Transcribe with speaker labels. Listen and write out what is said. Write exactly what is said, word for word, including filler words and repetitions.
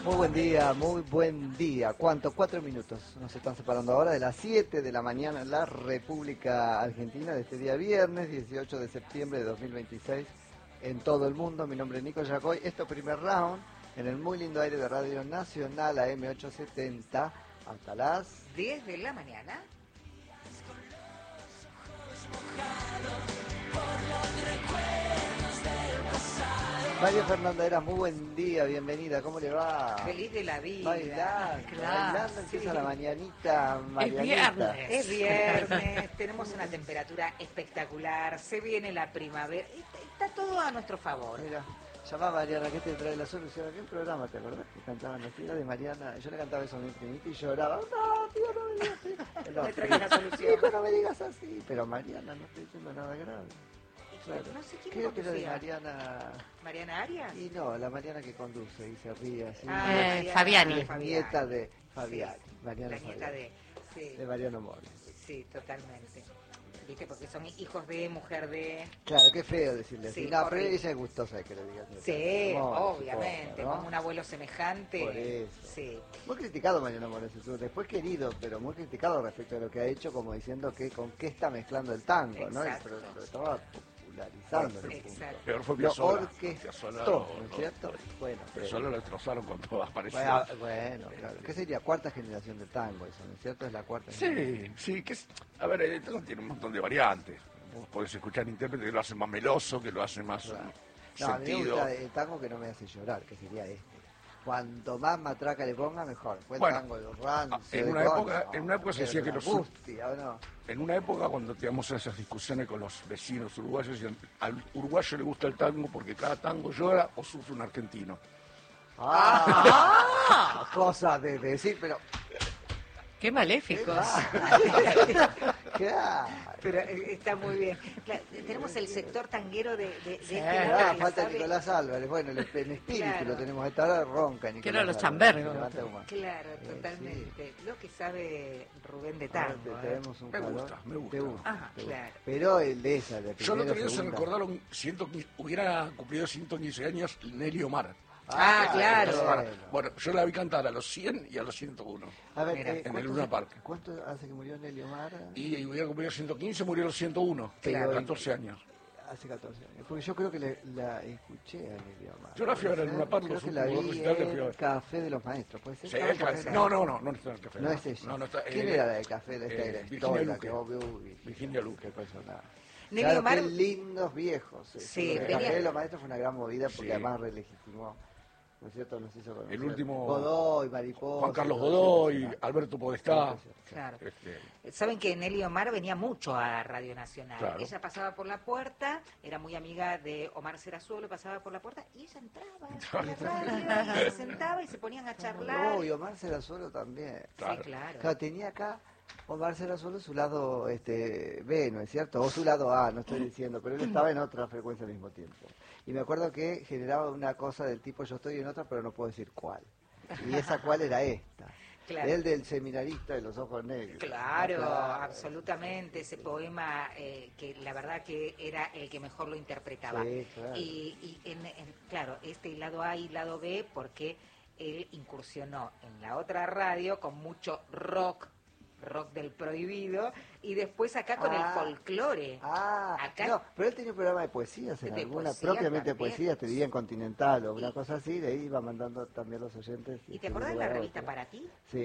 Speaker 1: Muy buen día, muy buen día. ¿Cuánto? Cuatro minutos nos están separando ahora de las siete de la mañana en la República Argentina de este día viernes, dieciocho de septiembre de dos mil veintiséis, en todo el mundo. Mi nombre es Nico Yacoy. Esto primer round en el muy lindo aire de Radio Nacional A M ochocientos setenta hasta las
Speaker 2: diez de la mañana.
Speaker 1: María Fernanda Eras, muy buen día, bienvenida, ¿cómo le va?
Speaker 2: Feliz de la vida.
Speaker 1: Bailando,
Speaker 2: claro,
Speaker 1: bailando empieza
Speaker 2: sí.
Speaker 1: la mañanita, Marianita.
Speaker 3: Es viernes.
Speaker 2: Es viernes, tenemos una temperatura espectacular, se viene la primavera, está, está todo a nuestro favor.
Speaker 1: Mira, llamá a Mariana, que te trae la solución. ¿Qué programa te acordás? Que cantaban las filas de Mariana. Yo le cantaba eso a mi primita y lloraba. No, tío, no me digas así. No,
Speaker 2: Me trae la solución.
Speaker 1: Hijo, no me digas así. Pero Mariana, no estoy diciendo nada grave. Claro.
Speaker 2: No sé quién
Speaker 1: Creo que era de
Speaker 2: conducía.
Speaker 1: Mariana.
Speaker 2: ¿Mariana Arias?
Speaker 1: Y no, la Mariana que conduce y se ríe así.
Speaker 2: Ah,
Speaker 3: Eh,
Speaker 2: Mariana
Speaker 3: Fabiani.
Speaker 1: Es nieta de Fabiani. Mariana
Speaker 2: La nieta
Speaker 1: Fabiani.
Speaker 2: de... Sí,
Speaker 1: De Mariano Mori.
Speaker 2: sí, totalmente. ¿Viste? Porque son hijos de, mujer de...
Speaker 1: Claro, qué feo decirle así.
Speaker 2: Sí,
Speaker 1: no, pero
Speaker 2: horrible.
Speaker 1: ella es gustosa de que le digas eso.
Speaker 2: Sí,
Speaker 1: Mori,
Speaker 2: obviamente,
Speaker 1: supongo, ¿no?
Speaker 2: como un abuelo semejante.
Speaker 1: Por eso.
Speaker 2: Sí.
Speaker 1: Muy criticado Mariano Moreno, después querido, pero muy criticado respecto a lo que ha hecho, como diciendo que con qué está mezclando el tango, ¿no?
Speaker 2: Exacto.
Speaker 1: Pero lo estaba popularizando en un punto.
Speaker 2: Exacto.
Speaker 4: Peor fue
Speaker 1: Lo
Speaker 4: Piazzolla.
Speaker 1: orquestó,
Speaker 4: Piazzolla
Speaker 1: ¿no
Speaker 4: lo-
Speaker 1: es cierto?
Speaker 4: lo-
Speaker 1: Bueno,
Speaker 4: Piazzolla lo destrozaron con todas
Speaker 1: bueno,
Speaker 4: parecidas.
Speaker 1: bueno, claro. ¿Qué sería? Cuarta generación del tango, eso, ¿no es cierto? Es la cuarta generación.
Speaker 4: Sí, sí, que es, a ver, el tango tiene un montón de variantes. Vos podés escuchar intérpretes que lo hacen más meloso, que lo hacen más
Speaker 1: Claro.
Speaker 4: eh,
Speaker 1: No, a mí me
Speaker 4: sentido.
Speaker 1: gusta el tango que no me hace llorar, que sería este. Cuanto más matraca le ponga, mejor. Fue el
Speaker 4: Bueno,
Speaker 1: tango de los rancio,
Speaker 4: en
Speaker 1: de
Speaker 4: una
Speaker 1: Concha,
Speaker 4: época- en una época se
Speaker 1: pero
Speaker 4: decía
Speaker 1: de
Speaker 4: que
Speaker 1: la
Speaker 4: los-
Speaker 1: angustia, ¿o no?
Speaker 4: En una época cuando teníamos esas discusiones con los vecinos uruguayos, decían, al uruguayo le gusta el tango porque cada tango llora o sufre un argentino.
Speaker 1: Ah, cosa de decir, pero
Speaker 3: Qué maléficos.
Speaker 1: claro.
Speaker 2: Pero eh, está muy bien. Claro, tenemos el sector tanguero de, de, de
Speaker 3: Sí.
Speaker 2: este
Speaker 1: Ah,
Speaker 2: lado que
Speaker 1: falta
Speaker 2: sabe-
Speaker 1: Nicolás Álvarez. Bueno, el, el espíritu
Speaker 2: Claro.
Speaker 1: lo tenemos a esta hora, ronca Nicolás
Speaker 3: Que eran los
Speaker 1: Álvarez.
Speaker 3: chambergos.
Speaker 1: Levanta humano.
Speaker 2: Claro,
Speaker 1: Eh,
Speaker 2: totalmente. Lo que sabe Rubén de
Speaker 1: Ahora
Speaker 2: tango.
Speaker 1: te
Speaker 2: ¿eh?
Speaker 1: traemos un
Speaker 4: Me
Speaker 1: calor.
Speaker 4: gusta, me gusta.
Speaker 1: Te gusta,
Speaker 2: Ajá,
Speaker 1: te gusta.
Speaker 2: claro.
Speaker 1: Pero el de esa, de
Speaker 4: Yo el otro
Speaker 1: primera,
Speaker 4: día se
Speaker 1: segunda.
Speaker 4: recordaron, ciento quince hubiera cumplido ciento quince años Nelly Omar.
Speaker 2: Ah, claro.
Speaker 1: bueno.
Speaker 4: Bueno, yo la vi cantar a los cien y a los ciento uno.
Speaker 1: A ver,
Speaker 2: Mira,
Speaker 1: eh,
Speaker 4: en el
Speaker 1: ¿cuánto
Speaker 4: Luna
Speaker 1: se-
Speaker 4: Park.
Speaker 1: ¿Cuánto hace que murió Nelly Omar?
Speaker 4: Y hubiera cumplido ciento quince, murió a los ciento uno.
Speaker 1: Claro.
Speaker 4: catorce años.
Speaker 1: Hace catorce años. Porque yo creo que le- la escuché a Nelly Omar.
Speaker 4: Yo la fui a ver en Luna Park,
Speaker 1: Creo
Speaker 4: los
Speaker 1: que la
Speaker 4: últimos
Speaker 1: vi
Speaker 4: recitales que fui a
Speaker 1: en
Speaker 4: ver.
Speaker 1: Café de los Maestros, ¿puede ser?
Speaker 4: Sí,
Speaker 1: Estaba
Speaker 4: el
Speaker 1: en
Speaker 4: café.
Speaker 1: Café.
Speaker 4: No, no, no, no está en el café.
Speaker 1: No es ella.
Speaker 4: No, no está,
Speaker 1: ¿Quién
Speaker 4: eh,
Speaker 1: era la de Café de esta
Speaker 4: eh,
Speaker 1: era?
Speaker 4: Virginia
Speaker 1: Historia,
Speaker 4: Luque.
Speaker 1: que obvio, uy,
Speaker 4: Virginia Luque.
Speaker 1: qué personaje.
Speaker 2: Nelly
Speaker 1: Claro,
Speaker 2: Omar-
Speaker 1: qué lindos viejos. eh.
Speaker 2: Sí,
Speaker 1: El
Speaker 2: tenía-
Speaker 1: Café de los Maestros fue una gran movida porque
Speaker 4: Sí.
Speaker 1: además relegitimó, ¿no es cierto? Nos hizo conocer.
Speaker 4: El último-
Speaker 1: Godoy, Mariposa.
Speaker 4: Juan Carlos
Speaker 1: todo
Speaker 4: Godoy,
Speaker 1: eso,
Speaker 4: Alberto Podestá.
Speaker 2: Claro.
Speaker 4: Este,
Speaker 2: Saben que Nelly Omar venía mucho a Radio Nacional.
Speaker 4: Claro.
Speaker 2: Ella pasaba por la puerta, era muy amiga de Omar Serazuelo, pasaba por la puerta y ella entraba a la radio y se sentaba y se ponían a charlar.
Speaker 1: No, y Omar Serazuelo también.
Speaker 4: Claro.
Speaker 2: Sí, claro.
Speaker 1: Claro, tenía acá Omar Serazuelo su lado este, B, ¿no es cierto? O su lado A, no estoy diciendo, pero él estaba en otra frecuencia al mismo tiempo. Y me acuerdo que generaba una cosa del tipo, yo estoy en otra, pero no puedo decir cuál. Y esa cuál era esta.
Speaker 2: Claro.
Speaker 1: El del seminarista de los ojos negros.
Speaker 2: Claro,
Speaker 1: Claro.
Speaker 2: absolutamente. Ese poema eh, que la verdad que era el que mejor lo interpretaba.
Speaker 1: Sí, claro.
Speaker 2: Y, y en, en- claro, este lado A y lado B porque él incursionó en la otra radio con mucho rock, rock del prohibido, y después acá con
Speaker 1: Ah.
Speaker 2: el folclore.
Speaker 1: Ah,
Speaker 2: Acá-
Speaker 1: no, pero él tenía un programa de poesías en
Speaker 2: De
Speaker 1: alguna,
Speaker 2: poesía
Speaker 1: propiamente
Speaker 2: también.
Speaker 1: poesías, te diría en Continental o una
Speaker 2: Y-
Speaker 1: cosa así, de ahí iba mandando también los oyentes.
Speaker 2: ¿Y te
Speaker 1: de un
Speaker 2: acordás de
Speaker 1: lugar
Speaker 2: la
Speaker 1: a
Speaker 2: revista
Speaker 1: otro.
Speaker 2: Para Ti?
Speaker 1: Sí.